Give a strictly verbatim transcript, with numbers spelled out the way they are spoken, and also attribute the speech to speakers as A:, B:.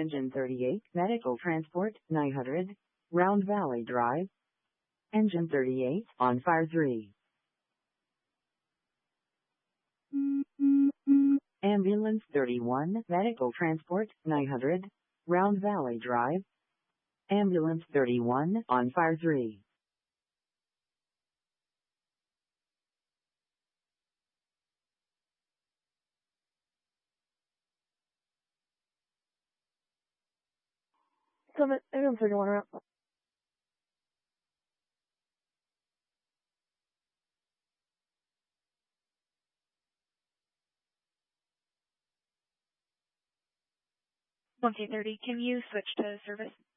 A: Engine thirty-eight, Medical Transport, nine hundred, Round Valley Drive. Engine thirty-eight, on fire three. Ambulance thirty-one, Medical Transport, nine hundred, Round Valley Drive. Ambulance thirty-one, on fire three.
B: So, ambulance thirty-one around.
C: one two thirty, can you switch to service?